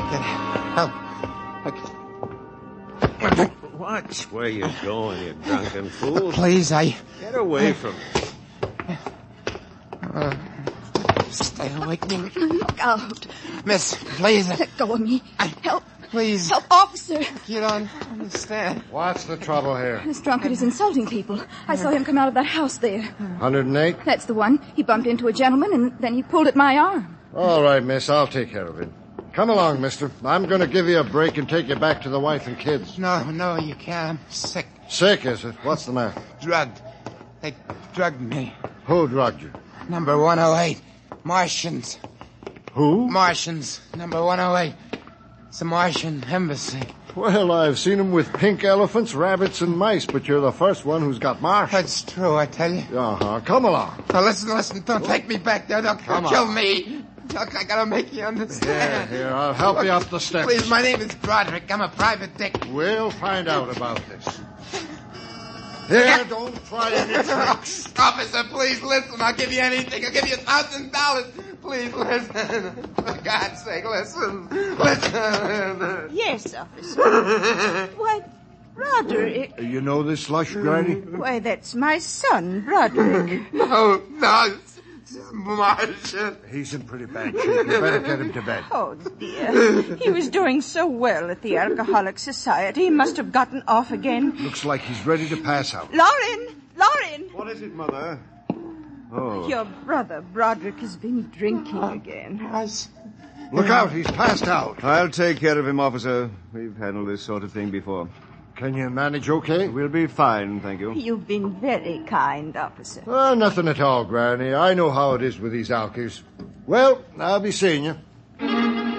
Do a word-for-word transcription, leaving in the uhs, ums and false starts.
can help. I can... Watch where you're going, you drunken fool. Please, I... Get away from me. Uh, stay away from me. Look out. Miss, please. Let go of me. I... Help. Please. Help, officer. You don't understand. What's the trouble here? This drunkard is insulting people. I saw him come out of that house there. one oh eight? That's the one. He bumped into a gentleman, and then he pulled at my arm. All right, miss, I'll take care of it. Come along, mister. I'm going to give you a break and take you back to the wife and kids. No, no, you can't. I'm sick. Sick, is it? What's the matter? Drugged. They drugged me. Who drugged you? Number one oh eight. Martians. Who? Martians. Number one oh eight. It's the Martian embassy. Well, I've seen them with pink elephants, rabbits, and mice, but you're the first one who's got Martians. That's true, I tell you. Uh-huh. Come along. Now, listen, listen. Don't take me back there. Don't Come kill on. me. Look, I gotta make you understand. Here, here, I'll help Look, you up the steps. Please, my name is Broderick. I'm a private dick. We'll find out about this. Here, don't try any tricks. Officer, please listen. I'll give you anything. I'll give you a thousand dollars. Please listen. For God's sake, listen. Listen. Yes, officer. Why, Broderick. You know this slush, Granny? Why, that's my son, Broderick. No, no. It's, it's Martian. He's in pretty bad shape. You better get him to bed. Oh, dear. He was doing so well at the Alcoholic Society. He must have gotten off again. Looks like he's ready to pass out. Lauren! Lauren! What is it, Mother? Oh. Your brother, Broderick, has been drinking again. Look out, he's passed out. I'll take care of him, officer. We've handled this sort of thing before. Can you manage okay? We'll be fine, thank you. You've been very kind, officer. Oh, nothing at all, Granny. I know how it is with these alkies. Well, I'll be seeing you.